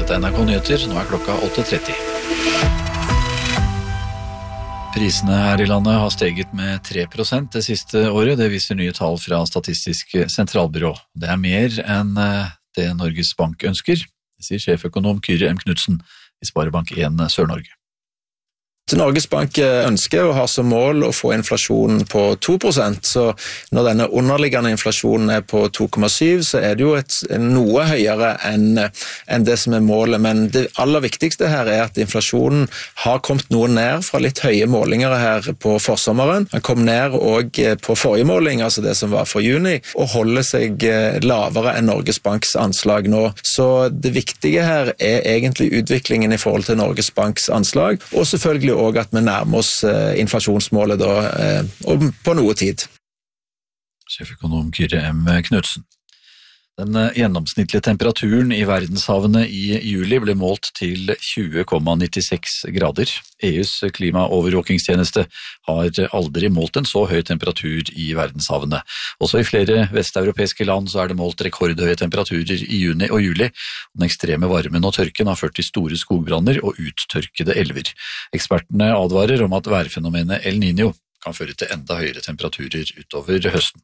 Dette NRK Nyheter, nå klokka 8:30. Prisene her i landet har steget med 3% det siste året, det viser nye tall fra Statistisk sentralbyrå. Det mer enn det Norges Bank ønsker, det sier sjeføkonom Kyrre M. Knudsen i Sparebank 1 Sør-Norge. Norges Bank ønsker å ha som mål å få inflasjonen på 2%, så når denne underliggende inflasjonen på 2,7, så det jo noe høyere enn det som målet. Men det aller viktigste her at inflasjonen har kommet noe ned fra litt høye målinger her på forsommeren. Den kom ned også på forrige måling, altså det som var for juni, og holder seg lavere enn Norges Banks anslag nå. Så det viktige her egentlig utviklingen i forhold til Norges Banks anslag, og selvfølgelig og at vi nærmer oss inflasjonsmålet da, på noe tid. Sjeføkonom Kyrre M. Knudsen. Den gjennomsnittlige temperaturen i verdenshavene i juli ble målt til 20,96 grader. EUs klimaovervåkingstjeneste har aldri målt en så høy temperatur i verdenshavene. Også i flere vesteuropeiske land så det målt rekordhøye temperaturer i juni og juli. Den ekstreme varmen og tørken har ført til store skogbranner og uttørkede elver. Ekspertene advarer om at værfenomenet El Niño kan føre til enda høyere temperaturer utover høsten.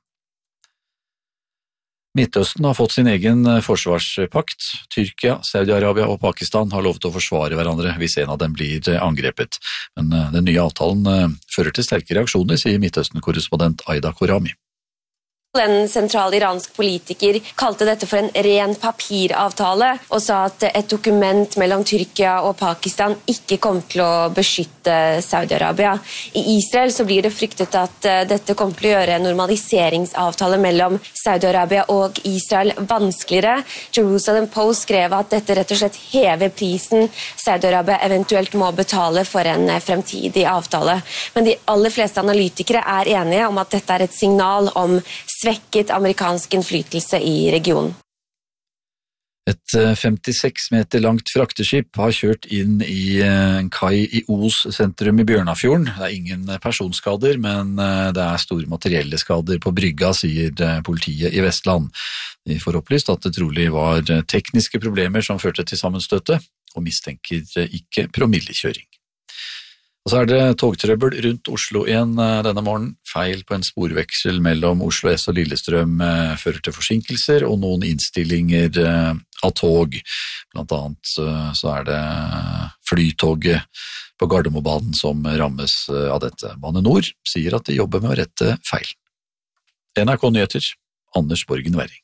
Midtøsten har fått sin egen forsvarspakt. Tyrkia, Saudi-Arabia og Pakistan har lovet å forsvare hverandre hvis en av dem blir angrepet. Men den nye avtalen fører til sterke reaksjoner, sier Midtøsten-korrespondent Aida Korami. En sentral iransk politiker kalte dette for en ren papiravtale og sa at et dokument mellom Tyrkia og Pakistan ikke kom til å beskytte Saudi-Arabia. I Israel så blir det fryktet at dette kommer til å gjøre en normaliseringsavtale mellom Saudi-Arabia og Israel vanskeligere. Jerusalem Post skrev at dette rett og slett hever prisen Saudi-Arabia eventuelt må betale for en fremtidig avtale. Men de aller fleste analytikere enige om at dette et signal om svekket amerikansk innflytelse i regionen. Et 56 meter langt frakteskip har kjørt inn i en kai i Os sentrum i Bjørnafjorden. Det ingen personskader, men det store materielle skader på brygga, sier politiet i Vestland. De får opplyst at det trolig var tekniske problemer som førte til sammenstøtet, og mistenker ikke promillekjøring. Og så det togtrøbbel rundt Oslo igjen denne morgenen. Feil på en sporveksel mellom Oslo S og Lillestrøm fører til forsinkelser og noen innstillinger av tog. Blant annet så det flytoget på Gardermobanen som rammes av dette. Bane Nor sier at de jobber med å rette feil. NRK Nyheter, Anders Borgen Werring.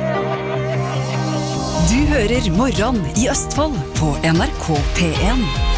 Du hører Morgen i Østfold på NRK P1.